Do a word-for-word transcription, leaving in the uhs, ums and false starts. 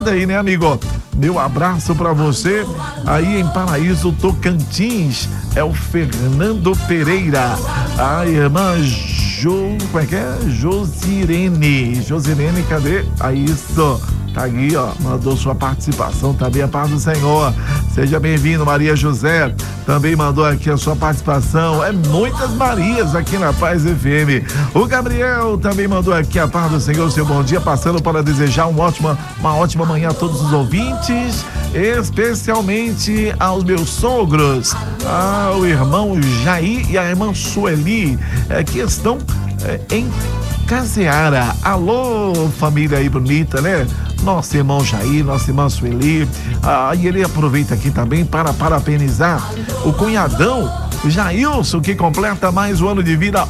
Aí, né, amigo? Meu abraço pra você aí em Paraíso, Tocantins. É o Fernando Pereira. A irmã Jo, como é que é? Josirene. Josirene, cadê? Aí, isso. Tá aí, ó, mandou sua participação também, a paz do Senhor. Seja bem-vindo, Maria José. Também mandou aqui a sua participação. É muitas Marias aqui na Paz F M. O Gabriel também mandou aqui a paz do Senhor, seu bom dia, passando para desejar um ótima, uma ótima manhã a todos os ouvintes, especialmente aos meus sogros, ao irmão Jair e a irmã Sueli, é, que estão é, em Caseara. Alô, família aí bonita, né? Nosso irmão Jair, nossa irmã Sueli. Ah, e ele aproveita aqui também para parabenizar o cunhadão Jailson, que completa mais um ano de vida